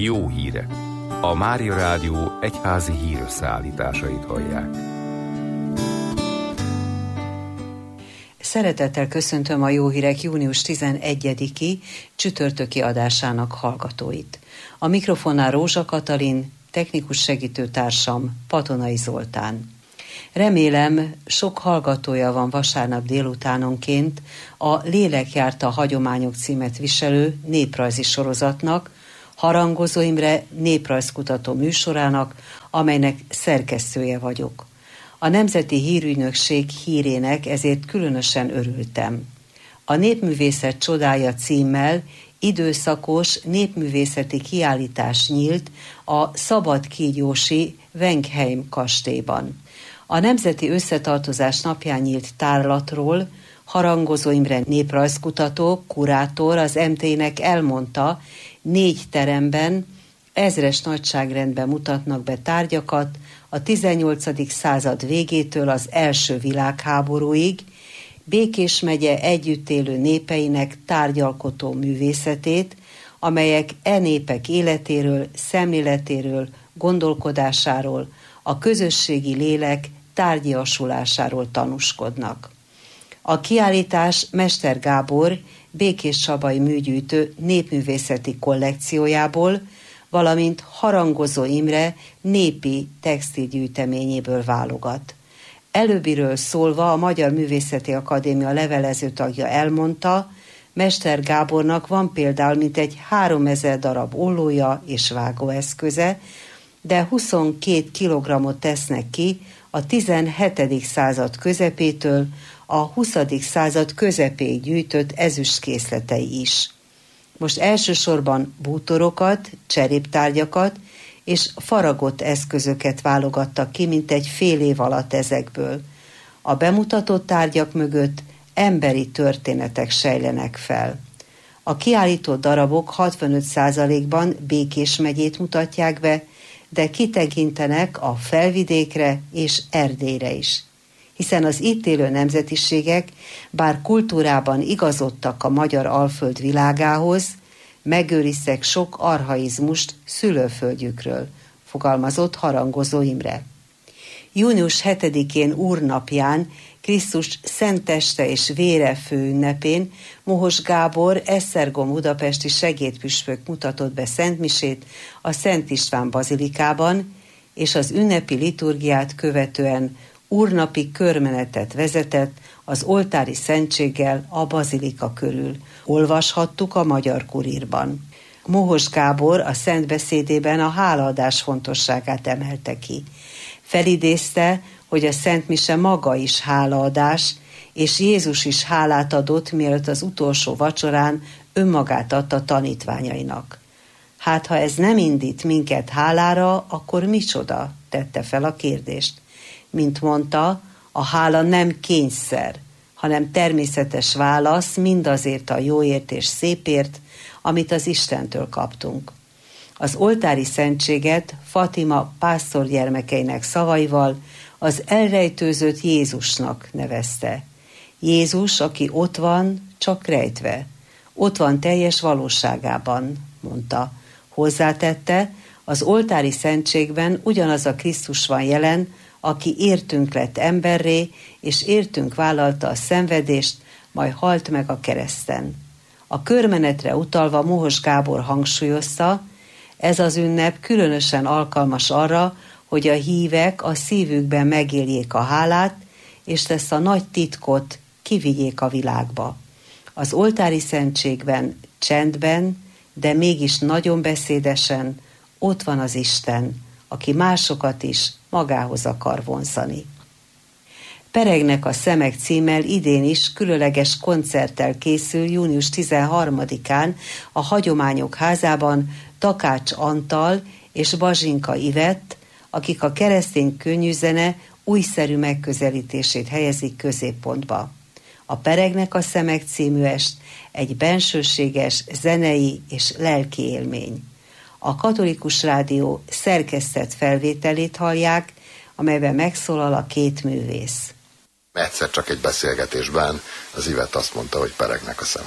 Jó hírek. A Mária Rádió egyházi hírösszeállításait hallják. Szeretettel köszöntöm a Jó Hírek június 11-i csütörtöki adásának hallgatóit. A mikrofonnál Rózsa Katalin, technikus segítőtársam Patonai Zoltán. Remélem, sok hallgatója van vasárnap délutánonként a Lélek járta hagyományok címet viselő néprajzi sorozatnak, Harangozó Imre néprajzkutató műsorának, amelynek szerkesztője vagyok. A Nemzeti Hírügynökség hírének ezért különösen örültem. A Népművészet csodája címmel időszakos népművészeti kiállítás nyílt a szabadkígyósi Wenkheim kastélyban. A Nemzeti Összetartozás napján nyílt tárlatról Harangozó Imre néprajzkutató, kurátor az MT-nek elmondta, 4 teremben, 1000-es nagyságrendben mutatnak be tárgyakat a 18. század végétől az első világháborúig, Békés megye együtt élő népeinek tárgyalkotó művészetét, amelyek népek életéről, szemléletéről, gondolkodásáról, a közösségi lélek tárgyiasulásáról tanúskodnak. A kiállítás Mester Gábor békéscsabai műgyűjtő népművészeti kollekciójából, valamint Harangozó Imre népi textilgyűjteményéből válogat. Előbbiről szólva a Magyar Művészeti Akadémia levelező tagja elmondta, Mester Gábornak van például mintegy 3000 darab ollója és vágóeszköze, de 22 kilogrammot tesznek ki a 17. század közepétől a 20. század közepéig gyűjtött ezüstkészletei is. Most elsősorban bútorokat, cseréptárgyakat és faragott eszközöket válogattak ki mintegy fél év alatt ezekből. A bemutatott tárgyak mögött emberi történetek sejlenek fel. A kiállított darabok 65%-ban Békés megyét mutatják be, de kitekintenek a Felvidékre és Erdélyre is. Hiszen az itt élő nemzetiségek, bár kultúrában igazodtak a magyar alföld világához, megőriztek sok archaizmust szülőföldjükről, fogalmazott Harangozó Imre. Június 7-én Úrnapján, Krisztus szent teste és vére főünnepén Mohos Gábor Esztergom budapesti segédpüspök mutatott be szentmisét a Szent István bazilikában, és az ünnepi liturgiát követően úrnapi körmenetet vezetett az oltári szentséggel a bazilika körül. Olvashattuk a Magyar Kurírban. Mohos Gábor a szent beszédében a hálaadás fontosságát emelte ki. Felidézte, hogy a Szent Mise maga is hálaadás, és Jézus is hálát adott, mielőtt az utolsó vacsorán önmagát adta tanítványainak. Hát, ha ez nem indít minket hálára, akkor micsoda? Tette fel a kérdést. Mint mondta, a hála nem kényszer, hanem természetes válasz mindazért a jóért és szépért, amit az Istentől kaptunk. Az oltári szentséget Fatima pásztorgyermekeinek szavaival az elrejtőzött Jézusnak nevezte. Jézus, aki ott van, csak rejtve. Ott van teljes valóságában, mondta. Hozzátette, az oltári szentségben ugyanaz a Krisztus van jelen, aki értünk lett emberré, és értünk vállalta a szenvedést, majd halt meg a kereszten. A körmenetre utalva Mohos Gábor hangsúlyozta, ez az ünnep különösen alkalmas arra, hogy a hívek a szívükben megéljék a hálát, és ezt a nagy titkot kivigyék a világba. Az oltári szentségben, csendben, de mégis nagyon beszédesen ott van az Isten, aki másokat is magához akar vonzani. Peregnek a szemek címmel idén is különleges koncerttel készül június 13-án a Hagyományok Házában Takács Antal és Bazsinka Ivett, akik a keresztény könnyűzene újszerű megközelítését helyezik középpontba. A Peregnek a szemek című est egy bensőséges zenei és lelki élmény. A Katolikus Rádió szerkesztett felvételét hallják, amelyben megszólal a 2 művész. Egyszer csak egy beszélgetésben az Ivett azt mondta, hogy peregnek a szemek.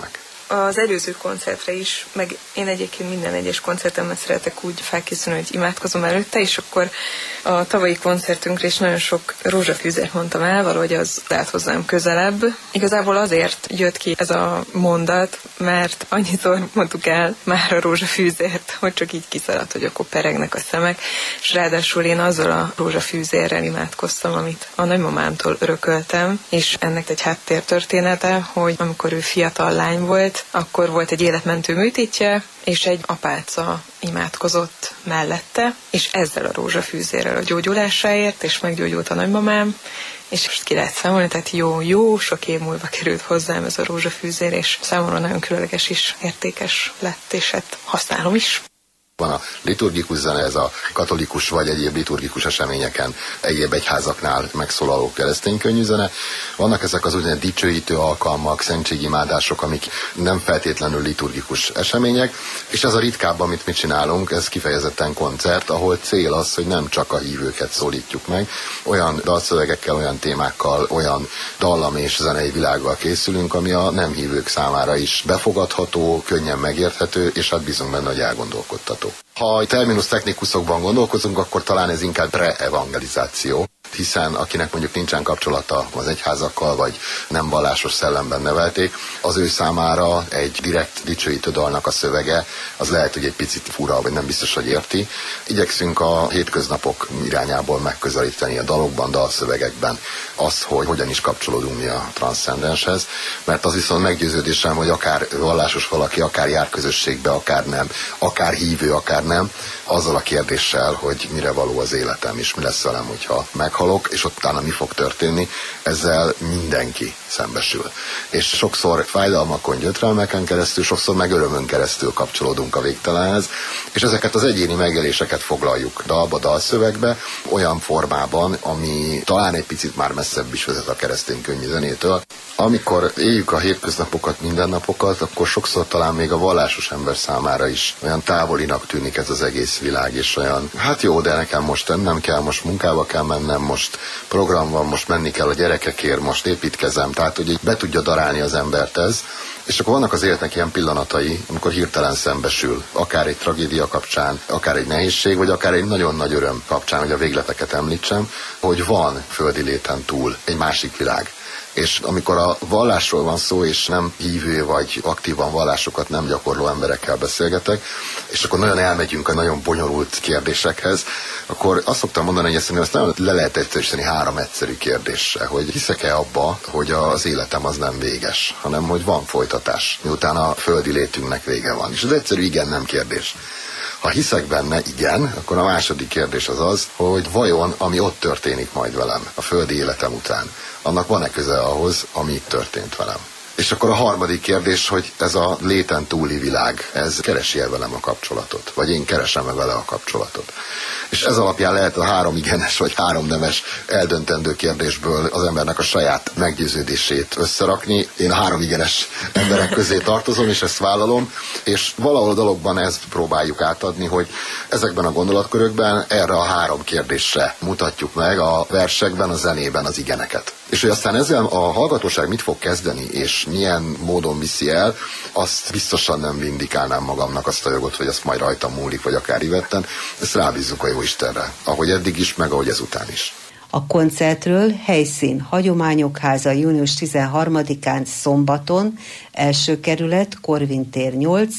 az előző koncertre is, meg én egyébként minden egyes koncertemben szeretek úgy felkészülni, hogy imádkozom előtte, és akkor a tavalyi koncertünkre is nagyon sok rózsafűzert mondtam el, valahogy az állt hozzám közelebb. Igazából azért jött ki ez a mondat, mert annyiszor mondtuk el már a rózsafűzért, hogy csak így kiszaladt, hogy akkor peregnek a szemek, és ráadásul én azzal a rózsafűzérrel imádkoztam, amit a nagymamámtól örököltem, és ennek egy háttértörténete, hogy amikor ő fiatal lány volt, akkor volt egy életmentő műtétje, és egy apáca imádkozott mellette, és ezzel a rózsafűzérrel a gyógyulásáért, és meggyógyult a nagymamám, és most ki lehet számolni, tehát jó sok év múlva került hozzám ez a rózsafűzér, és számomra nagyon különleges is, értékes lett, és hát használom is. Van a liturgikus zene, ez a katolikus vagy egyéb liturgikus eseményeken, egyéb egyházaknál megszólaló keresztény könnyűzene. Vannak ezek az úgynevezett dicsőítő alkalmak, szentségimádások, amik nem feltétlenül liturgikus események, és ez a ritkább, amit mi csinálunk, ez kifejezetten koncert, ahol cél az, hogy nem csak a hívőket szólítjuk meg, olyan dalszövegekkel, olyan témákkal, olyan dallam és zenei világgal készülünk, ami a nem hívők számára is befogadható, könnyen megérthető, és hát bízunk benne, hogy elgondolkodtató. Ha a terminus technikusokban gondolkozunk, akkor talán ez inkább pre-evangelizáció, hiszen akinek mondjuk nincsen kapcsolata az egyházakkal, vagy nem vallásos szellemben nevelték, az ő számára egy direkt dicsőítő dalnak a szövege, az lehet, hogy egy picit fura, vagy nem biztos, hogy érti. Igyekszünk a hétköznapok irányából megközelíteni a dalokban, dalszövegekben azt, hogy hogyan is kapcsolódunk mi a transzcendenshez, mert az viszont meggyőződésem, hogy akár vallásos valaki, akár jár közösségbe, akár nem, akár hívő, akár nem, azzal a kérdéssel, hogy mire való az életem, és mi lesz velem, hogyha meghalok, és utána mi fog történni, ezzel mindenki szembesül. És sokszor fájdalmakon, gyötrelmeken keresztül, sokszor meg örömön keresztül kapcsolódunk a végtelenhez, és ezeket az egyéni megéléseket foglaljuk dalba, dalszövegbe, olyan formában, ami talán egy picit már messzebb is vezet a keresztény könnyűzenétől. Amikor éljük a hétköznapokat, mindennapokat, akkor sokszor talán még a vallásos ember számára is olyan távolinak tűnik ez az egész világ, és olyan, hát jó, de nekem most nem kell, most munkába kell mennem, most program van, most menni kell a gyerekekért, most építkezem, tehát hogy be tudja darálni az embert ez, és akkor vannak az életnek ilyen pillanatai, amikor hirtelen szembesül, akár egy tragédia kapcsán, akár egy nehézség, vagy akár egy nagyon nagy öröm kapcsán, hogy a végleteket említsem, hogy van földi léten túl egy másik világ. És amikor a vallásról van szó, és nem hívő vagy aktívan vallásokat nem gyakorló emberekkel beszélgetek, és akkor nagyon elmegyünk a nagyon bonyolult kérdésekhez, akkor azt szoktam mondani, hogy ezt nagyon le lehet egyszerűsíteni 3 egyszerű kérdésre, hogy hiszek-e abba, hogy az életem az nem véges, hanem hogy van folytatás, miután a földi létünknek vége van. És az egyszerű igen-nem kérdés. Ha hiszek benne, igen, akkor a második kérdés az, hogy vajon, ami ott történik majd velem, a földi életem után, annak van-e köze ahhoz, ami itt történt velem. És akkor a harmadik kérdés, hogy ez a léten túli világ, ez keresi-e velem a kapcsolatot, vagy én keresem-e vele a kapcsolatot. És ez alapján lehet a 3 igenes vagy 3 nemes eldöntendő kérdésből az embernek a saját meggyőződését összerakni. Én a 3 igenes emberek közé tartozom, és ezt vállalom, és valahol a dologban ezt próbáljuk átadni, hogy ezekben a gondolatkörökben erre a 3 kérdésre mutatjuk meg a versekben, a zenében az igeneket. És hogy aztán ezzel a hallgatóság mit fog kezdeni, és milyen módon viszi el, azt biztosan nem vindikálnám magamnak azt a jogot, hogy azt majd rajtam múlik, vagy akár Ivetten. Ezt rábízzuk a Jóistenre, ahogy eddig is, meg ahogy ezután is. A koncertről helyszín Hagyományok Háza június 13-án szombaton, első kerület, Korvin tér 8,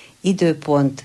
időpont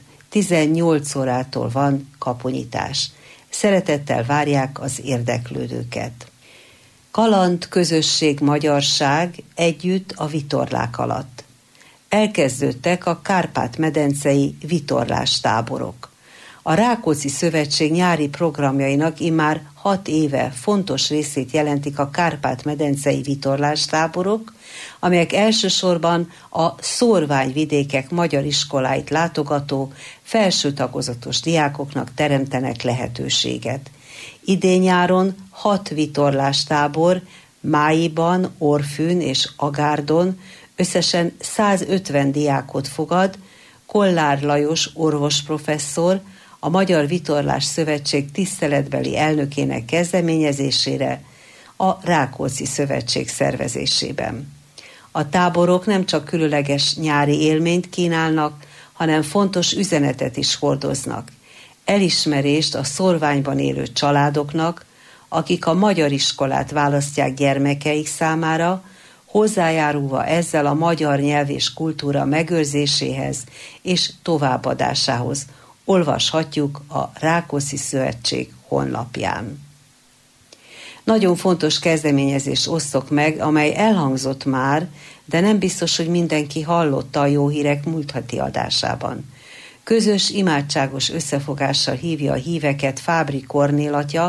18 órától van kapunyitás. Szeretettel várják az érdeklődőket. Kaland, közösség, magyarság együtt a vitorlák alatt. Elkezdődtek a Kárpát-medencei vitorlástáborok. A Rákóczi Szövetség nyári programjainak immár 6 éve fontos részét jelentik a Kárpát-medencei vitorlástáborok, amelyek elsősorban a szórványvidékek magyar iskoláit látogató felső tagozatos diákoknak teremtenek lehetőséget. Idén nyáron 6 vitorlástábor Máiban, Orfűn és Agárdon összesen 150 diákot fogad. Kollár Lajos orvosprofesszor a Magyar Vitorlás Szövetség tiszteletbeli elnökének kezdeményezésére a Rákóczi Szövetség szervezésében. A táborok nem csak különleges nyári élményt kínálnak, hanem fontos üzenetet is hordoznak. Elismerést a szorványban élő családoknak, akik a magyar iskolát választják gyermekeik számára, hozzájárulva ezzel a magyar nyelv és kultúra megőrzéséhez és továbbadásához. Olvashatjuk a Rákóczi Szövetség honlapján. Nagyon fontos kezdeményezést osztok meg, amely elhangzott már, de nem biztos, hogy mindenki hallotta a Jó Hírek múlt heti adásában. Közös imádságos összefogással hívja a híveket Fábri Kornél atya,